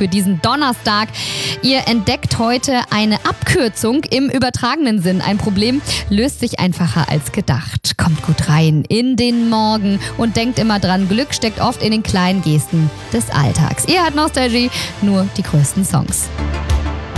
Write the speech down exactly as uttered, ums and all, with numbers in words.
für diesen Donnerstag. Ihr entdeckt heute eine Abkürzung im übertragenen Sinn. Ein Problem löst sich einfacher als gedacht. Kommt gut rein in den Morgen und denkt immer dran, Glück steckt oft in den kleinen Gesten des Alltags. Ihr hört Nostalgie, nur die größten Songs.